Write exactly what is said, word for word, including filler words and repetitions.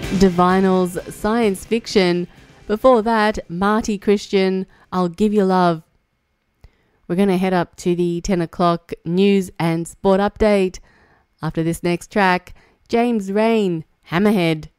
Divinal's Science Fiction. Before that, Marty Christian, I'll Give You Love. We're going to head up to the ten o'clock news and sport update. After this next track, James Rain, Hammerhead.